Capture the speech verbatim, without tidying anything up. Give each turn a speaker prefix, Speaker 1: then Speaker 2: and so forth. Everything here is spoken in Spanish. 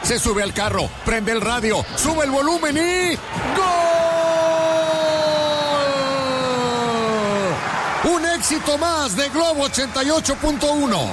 Speaker 1: se sube al carro, prende el radio, sube el volumen y... ¡gol! Un éxito más de Globo ochenta y ocho punto uno.